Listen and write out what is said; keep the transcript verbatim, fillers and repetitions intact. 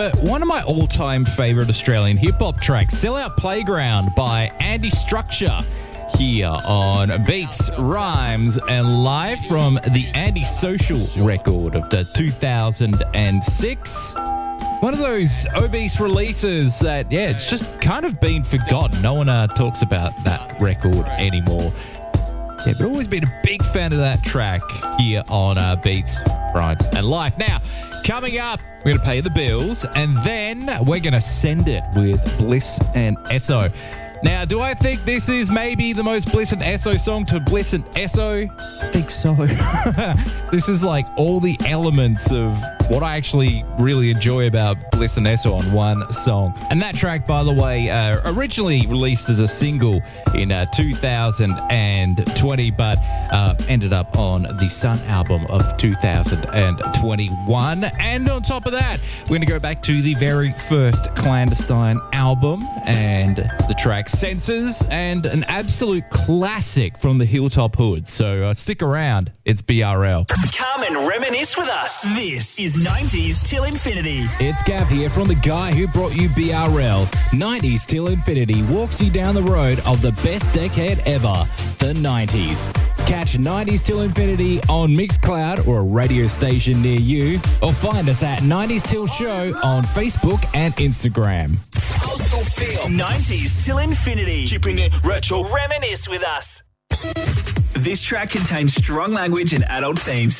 uh, one of my all-time favorite Australian hip-hop tracks, Sellout Playground by Andy Structure, here on Beats, Rhymes and Live from the Andy Social record of the two thousand six. One of those obese releases that, yeah, it's just kind of been forgotten. No one uh, talks about that record anymore. Yeah, but always been a big fan of that track here on uh, Beats, Rhymes and Live. Now, coming up, we're going to pay the bills and then we're going to send it with Bliss and Esso. Now, do I think this is maybe the most Bliss and Esso song to Bliss and Esso? I think so. This is like all the elements of what I actually really enjoy about Bliss and Esso on one song. And that track, by the way, uh, originally released as a single in uh, two thousand twenty, but uh, ended up on the Sun album of two thousand twenty-one. And on top of that, we're going to go back to the very first Clandestine album and the track Senses, and an absolute classic from the Hilltop Hood. So uh, stick around. It's B R L. Come and reminisce with us. This is nineties Till Infinity. It's Gav here from the guy who brought you B R L. nineties Till Infinity walks you down the road of the best decade ever, the nineties. Catch nineties Till Infinity on Mixcloud or a radio station near you, or find us at nineties Till Show on Facebook and Instagram. Coastal Feel. nineties Till Infinity. Keeping it retro. Reminisce with us. This track contains strong language and adult themes.